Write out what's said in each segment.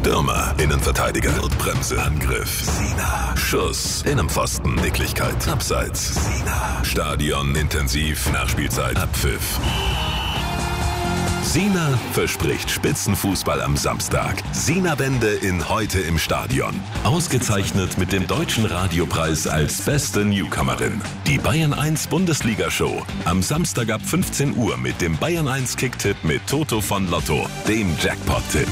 Stürmer, Innenverteidiger, Notbremse, Angriff, Sina, Schuss, Innenpfosten, Nicklichkeit, Abseits, Sina, Stadion, intensiv, Nachspielzeit, Abpfiff. Sina verspricht Spitzenfußball am Samstag. Sina-Wende in Heute im Stadion. Ausgezeichnet mit dem Deutschen Radiopreis als beste Newcomerin. Die Bayern 1 Bundesliga-Show. Am Samstag ab 15 Uhr mit dem Bayern 1 Kicktipp mit Toto von Lotto, dem Jackpot-Tipp.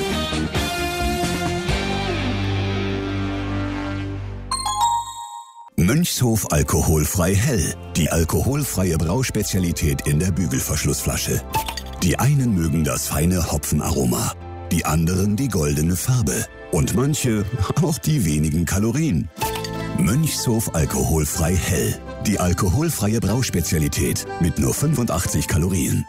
Mönchshof alkoholfrei hell. Die alkoholfreie Brauspezialität in der Bügelverschlussflasche. Die einen mögen das feine Hopfenaroma, die anderen die goldene Farbe und manche auch die wenigen Kalorien. Mönchshof alkoholfrei hell. Die alkoholfreie Brauspezialität mit nur 85 Kalorien.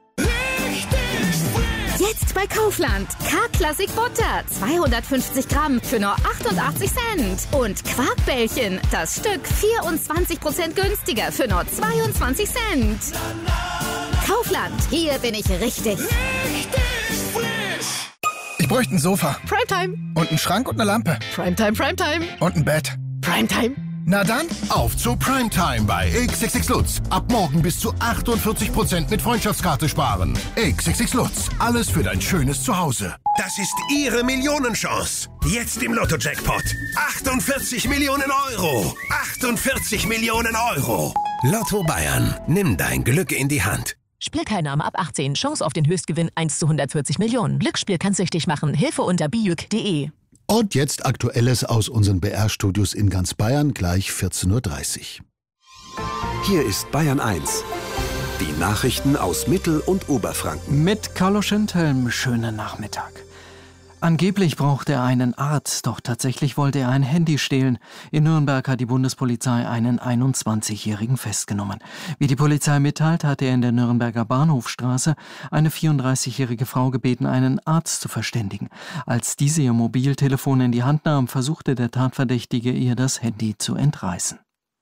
Jetzt bei Kaufland. K-Classic Butter. 250 Gramm für nur 88 Cent. Und Quarkbällchen. Das Stück 24% günstiger für nur 22 Cent. Kaufland. Hier bin ich richtig. Richtig frisch. Ich bräuchte ein Sofa. Primetime. Und einen Schrank und eine Lampe. Primetime, Primetime. Und ein Bett. Primetime. Na dann, auf zu Primetime bei XXX Lutz. Ab morgen bis zu 48% mit Freundschaftskarte sparen. XXX Lutz. Alles für dein schönes Zuhause. Das ist Ihre Millionenchance. Jetzt im Lotto-Jackpot. 48 Millionen Euro. 48 Millionen Euro. Lotto Bayern. Nimm dein Glück in die Hand. Spielteilnahme ab 18. Chance auf den Höchstgewinn 1 zu 140 Millionen. Glücksspiel kann süchtig machen. Hilfe unter bijuk.de. Und jetzt Aktuelles aus unseren BR-Studios in ganz Bayern, gleich 14.30 Uhr. Hier ist Bayern 1. Die Nachrichten aus Mittel- und Oberfranken. Mit Carlo Schindhelm, schönen Nachmittag. Angeblich braucht er einen Arzt, doch tatsächlich wollte er ein Handy stehlen. In Nürnberg hat die Bundespolizei einen 21-Jährigen festgenommen. Wie die Polizei mitteilt, hatte er in der Nürnberger Bahnhofstraße eine 34-jährige Frau gebeten, einen Arzt zu verständigen. Als diese ihr Mobiltelefon in die Hand nahm, versuchte der Tatverdächtige, ihr das Handy zu entreißen.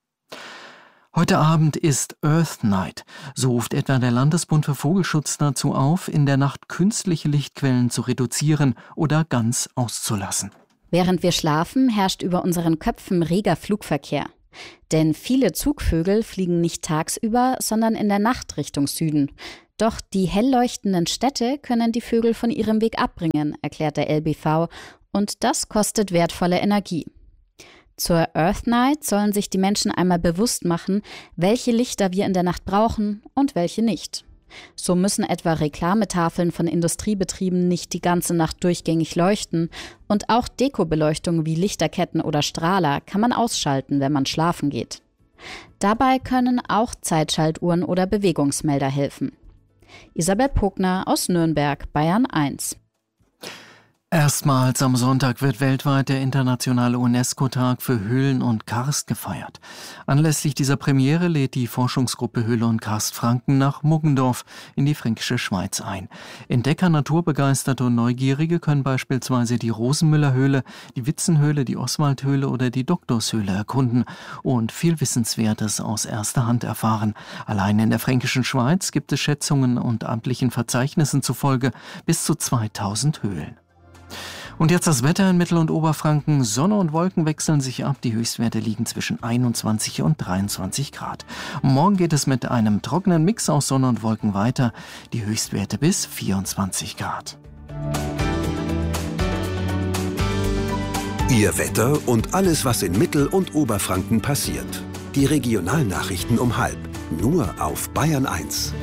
Heute Abend ist Earth Night. So ruft etwa der Landesbund für Vogelschutz dazu auf, in der Nacht künstliche Lichtquellen zu reduzieren oder ganz auszulassen. Während wir schlafen, herrscht über unseren Köpfen reger Flugverkehr. Denn viele Zugvögel fliegen nicht tagsüber, sondern in der Nacht Richtung Süden. Doch die hell leuchtenden Städte können die Vögel von ihrem Weg abbringen, erklärt der LBV, und das kostet wertvolle Energie. Zur Earth Night sollen sich die Menschen einmal bewusst machen, welche Lichter wir in der Nacht brauchen und welche nicht. So müssen etwa Reklametafeln von Industriebetrieben nicht die ganze Nacht durchgängig leuchten und auch Dekobeleuchtung wie Lichterketten oder Strahler kann man ausschalten, wenn man schlafen geht. Dabei können auch Zeitschaltuhren oder Bewegungsmelder helfen. Isabel Pogner aus Nürnberg, Bayern 1. Erstmals am Sonntag wird weltweit der internationale UNESCO-Tag für Höhlen und Karst gefeiert. Anlässlich dieser Premiere lädt die Forschungsgruppe Höhle und Karst Franken nach Muggendorf in die fränkische Schweiz ein. Entdecker, Naturbegeisterte und Neugierige können beispielsweise die Rosenmüller-Höhle, die Witzenhöhle, die Oswaldhöhle oder die Doktorshöhle erkunden und viel Wissenswertes aus erster Hand erfahren. Allein in der fränkischen Schweiz gibt es Schätzungen und amtlichen Verzeichnissen zufolge bis zu 2000 Höhlen. Und jetzt das Wetter in Mittel- und Oberfranken. Sonne und Wolken wechseln sich ab. Die Höchstwerte liegen zwischen 21 und 23 Grad. Morgen geht es mit einem trockenen Mix aus Sonne und Wolken weiter. Die Höchstwerte bis 24 Grad. Ihr Wetter und alles, was in Mittel- und Oberfranken passiert. Die Regionalnachrichten um 12:30. Nur auf Bayern 1.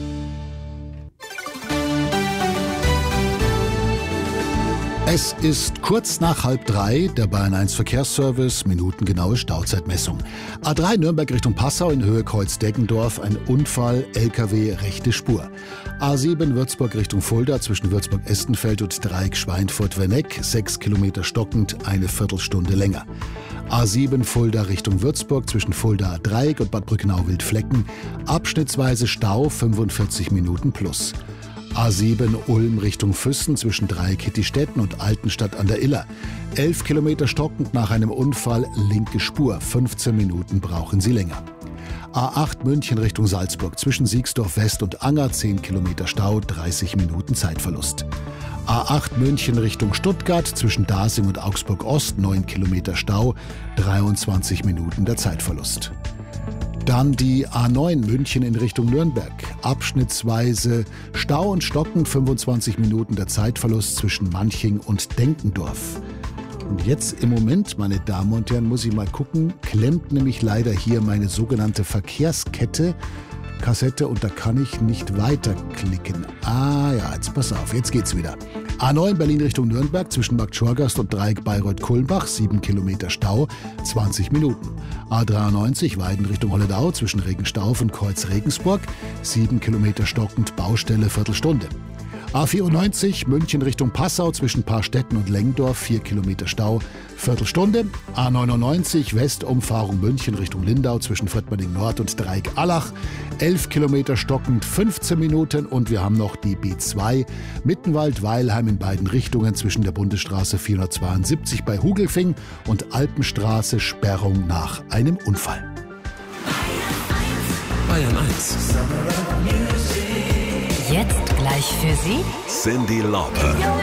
Es ist kurz nach 2:30, der Bayern 1 Verkehrsservice, minutengenaue Stauzeitmessung. A3 Nürnberg Richtung Passau in Höhe Kreuz-Deggendorf, ein Unfall, LKW rechte Spur. A7 Würzburg Richtung Fulda zwischen Würzburg-Estenfeld und Dreieck Schweinfurt-Werneck, 6 Kilometer stockend, eine Viertelstunde länger. A7 Fulda Richtung Würzburg zwischen Fulda Dreieck und Bad Brückenau-Wildflecken, abschnittsweise Stau 45 Minuten plus. A7 Ulm Richtung Füssen zwischen Dreieck-Hittistetten und Altenstadt an der Iller. 11 Kilometer stockend nach einem Unfall, linke Spur, 15 Minuten brauchen Sie länger. A8 München Richtung Salzburg zwischen Siegsdorf West und Anger, 10 Kilometer Stau, 30 Minuten Zeitverlust. A8 München Richtung Stuttgart zwischen Dasing und Augsburg Ost, 9 Kilometer Stau, 23 Minuten der Zeitverlust. Dann die A9 München in Richtung Nürnberg. Abschnittsweise Stau und Stocken, 25 Minuten der Zeitverlust zwischen Manching und Denkendorf. Und jetzt im Moment, meine Damen und Herren, muss ich mal gucken, klemmt nämlich leider hier meine sogenannte Verkehrskette, Kassette, und da kann ich nicht weiterklicken. Ah ja, jetzt pass auf, jetzt geht's wieder. A9 Berlin Richtung Nürnberg zwischen Bad Schorgast und Dreieck Bayreuth-Kulmbach, 7 Kilometer Stau, 20 Minuten. A93 Weiden Richtung Holledau zwischen Regenstauf und Kreuz Regensburg, 7 Kilometer stockend, Baustelle, Viertelstunde. A94 München Richtung Passau zwischen Paarstetten und Lengdorf, 4 Kilometer Stau, Viertelstunde. A99 Westumfahrung München Richtung Lindau zwischen Friedberning Nord und Dreieck-Allach, 11 Kilometer stockend, 15 Minuten. Und wir haben noch die B2 Mittenwald-Weilheim in beiden Richtungen zwischen der Bundesstraße 472 bei Hugelfing und Alpenstraße, Sperrung nach einem Unfall. Bayern 1. Jetzt gleich für Sie Cyndi Lauper.